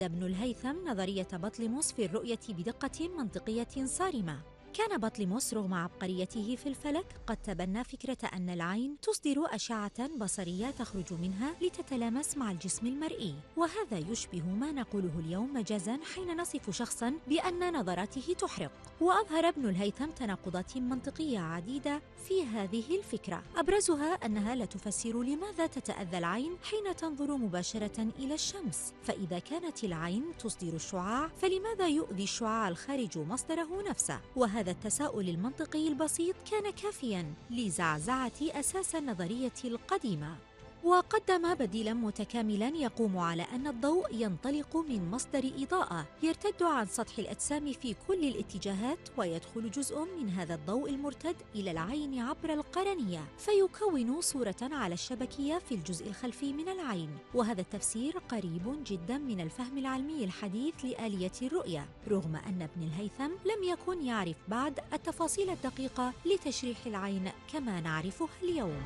ابن الهيثم نظرية بطليموس في الرؤية بدقة منطقية صارمة. كان بطليموس رغم عبقريته في الفلك قد تبنى فكرة أن العين تصدر أشعة بصرية تخرج منها لتتلامس مع الجسم المرئي، وهذا يشبه ما نقوله اليوم مجازاً حين نصف شخصاً بأن نظراته تحرق. وأظهر ابن الهيثم تناقضات منطقية عديدة في هذه الفكرة، أبرزها أنها لا تفسر لماذا تتأذى العين حين تنظر مباشرة إلى الشمس، فإذا كانت العين تصدر الشعاع فلماذا يؤذي الشعاع الخارج مصدره نفسه؟ وهذا التساؤل المنطقي البسيط كان كافياً لزعزعة أساس النظرية القديمة. وقدم بديلاً متكاملاً يقوم على أن الضوء ينطلق من مصدر إضاءة يرتد عن سطح الأجسام في كل الاتجاهات، ويدخل جزء من هذا الضوء المرتد إلى العين عبر القرنية فيكون صورة على الشبكية في الجزء الخلفي من العين. وهذا التفسير قريب جداً من الفهم العلمي الحديث لآلية الرؤية، رغم أن ابن الهيثم لم يكن يعرف بعد التفاصيل الدقيقة لتشريح العين كما نعرفها اليوم.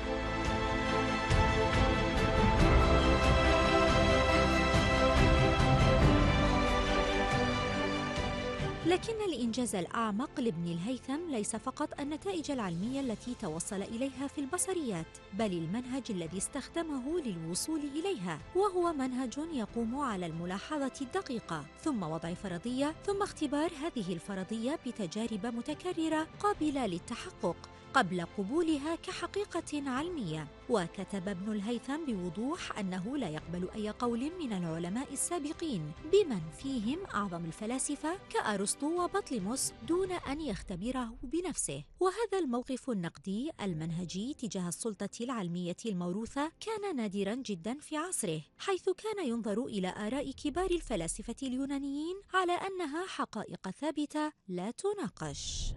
لكن الإنجاز الأعمق لابن الهيثم ليس فقط النتائج العلمية التي توصل إليها في البصريات، بل المنهج الذي استخدمه للوصول إليها، وهو منهج يقوم على الملاحظة الدقيقة ثم وضع فرضية ثم اختبار هذه الفرضية بتجارب متكررة قابلة للتحقق قبل قبولها كحقيقة علمية. وكتب ابن الهيثم بوضوح أنه لا يقبل أي قول من العلماء السابقين بمن فيهم أعظم الفلاسفة كأرسطو وبطليموس دون أن يختبره بنفسه. وهذا الموقف النقدي المنهجي تجاه السلطة العلمية الموروثة كان نادراً جداً في عصره، حيث كان ينظر إلى آراء كبار الفلاسفة اليونانيين على أنها حقائق ثابتة لا تناقش.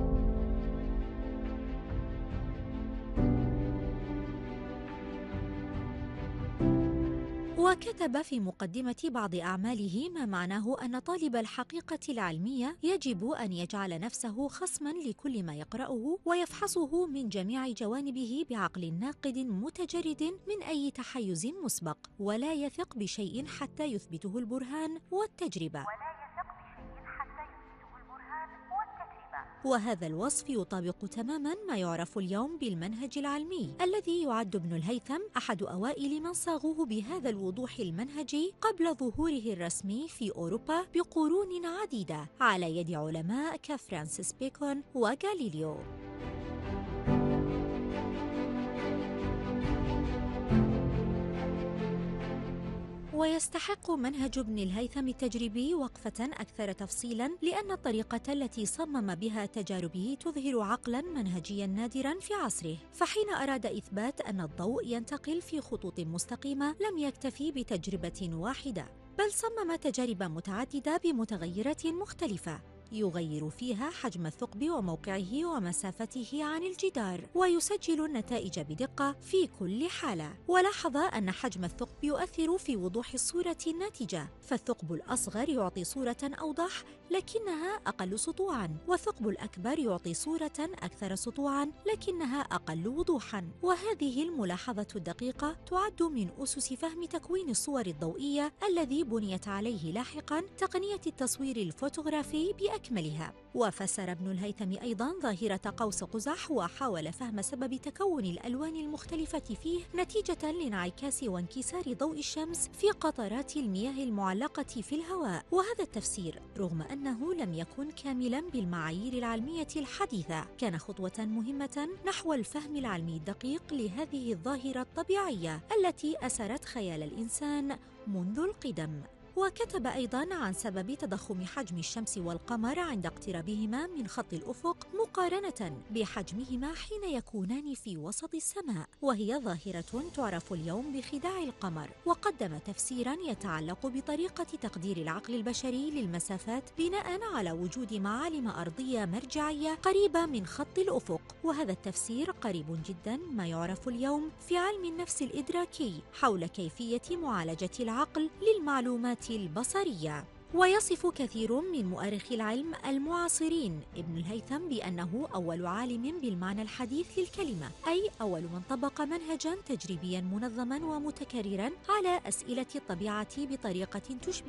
وكتب في مقدمة بعض أعماله ما معناه أن طالب الحقيقة العلمية يجب أن يجعل نفسه خصماً لكل ما يقرأه ويفحصه من جميع جوانبه بعقل ناقد متجرد من أي تحيز مسبق، ولا يثق بشيء حتى يثبته البرهان والتجربة. وهذا الوصف يطابق تماماً ما يعرف اليوم بالمنهج العلمي، الذي يعد ابن الهيثم أحد أوائل من صاغوه بهذا الوضوح المنهجي قبل ظهوره الرسمي في أوروبا بقرون عديدة على يد علماء كفرانسيس بيكون وغاليليو. ويستحق منهج ابن الهيثم التجريبي وقفة أكثر تفصيلاً، لأن الطريقة التي صمم بها تجاربه تظهر عقلاً منهجياً نادراً في عصره. فحين أراد إثبات أن الضوء ينتقل في خطوط مستقيمة لم يكتفي بتجربة واحدة، بل صمم تجارب متعددة بمتغيرات مختلفة يغير فيها حجم الثقب وموقعه ومسافته عن الجدار، ويسجل النتائج بدقة في كل حالة. ولاحظ أن حجم الثقب يؤثر في وضوح الصورة الناتجة، فالثقب الأصغر يعطي صورة أوضح لكنها أقل سطوعاً، والثقب الأكبر يعطي صورة أكثر سطوعاً لكنها أقل وضوحاً. وهذه الملاحظة الدقيقة تعد من أسس فهم تكوين الصور الضوئية الذي بنيت عليه لاحقاً تقنية التصوير الفوتوغرافي بأكملها. وفسر ابن الهيثم أيضاً ظاهرة قوس قزح، وحاول فهم سبب تكون الألوان المختلفة فيه نتيجة لانعكاس وانكسار ضوء الشمس في قطرات المياه المعلقة في الهواء. وهذا التفسير رغم أنه لم يكن كاملاً بالمعايير العلمية الحديثة كان خطوة مهمة نحو الفهم العلمي الدقيق لهذه الظاهرة الطبيعية التي أسرت خيال الإنسان منذ القدم. وكتب أيضاً عن سبب تضخم حجم الشمس والقمر عند اقترابهما من خط الأفق مقارنة بحجمهما حين يكونان في وسط السماء، وهي ظاهرة تعرف اليوم بخداع القمر. وقدم تفسيراً يتعلق بطريقة تقدير العقل البشري للمسافات بناء على وجود معالم أرضية مرجعية قريبة من خط الأفق. وهذا التفسير قريب جداً ما يعرف اليوم في علم النفس الإدراكي حول كيفية معالجة العقل للمعلومات البصرية. ويصف كثير من مؤرخي العلم المعاصرين ابن الهيثم بأنه أول عالم بالمعنى الحديث للكلمة، أي أول من طبق منهجا تجريبيا منظما ومتكررا على أسئلة الطبيعة بطريقة تشبه